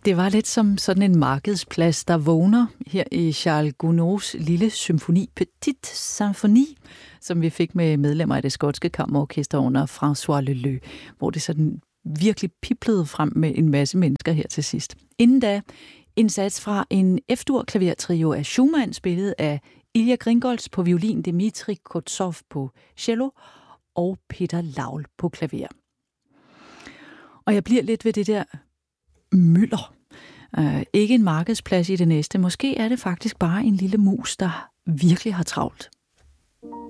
Det var lidt som sådan en markedsplads, der vågner her i Charles Gounods lille symfoni, Petite Symphonie, som vi fik med medlemmer af det skotske kammerorkester under François Leleux, hvor det sådan virkelig piblede frem med en masse mennesker her til sidst. Inden da en sats fra en F-dur klavertrio af Schumann, spillet af Ilja Gringolds på violin, Dmitri Kotsov på cello og Peter Laul på klaver. Og jeg bliver lidt ved det der mylder. Ikke en markedsplads i det næste. Måske er det faktisk bare en lille mus, der virkelig har travlt.